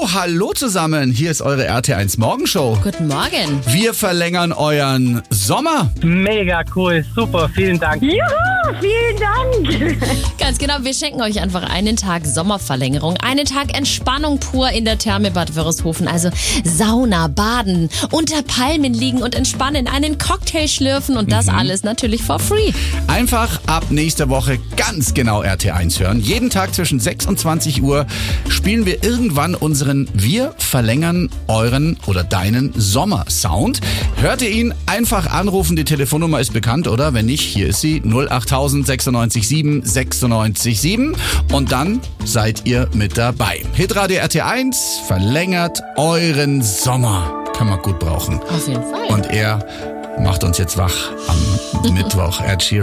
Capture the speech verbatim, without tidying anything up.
hallo zusammen. Hier ist eure R T eins Morgenshow. Guten Morgen. Wir verlängern euren Sommer. Mega cool, super, vielen Dank. Juhu, vielen Dank. Ganz genau, wir schenken euch einfach einen Tag Sommerverlängerung. Einen Tag Entspannung pur in der Therme Bad Wörishofen. Also Sauna, Baden, unter Palmen liegen und entspannen, einen Cocktail schlürfen und das mhm. alles natürlich for free. Einfach ab nächster Woche ganz genau R T eins hören. Jeden Tag zwischen sechs und zwanzig Uhr spielen wir irgendwann unseren Wir verlängern euren oder deinen Sommersound. Hört ihr ihn? Einfach anrufen. Die Telefonnummer ist bekannt, oder? Wenn nicht, hier ist sie. null acht null null sechs sieben sechs sechs sieben. Und dann seid ihr mit dabei. Hitradio R T eins verlängert euren Sommer. Kann man gut brauchen. Auf jeden Fall. Und er macht uns jetzt wach am Mittwoch. Ed Sheeran.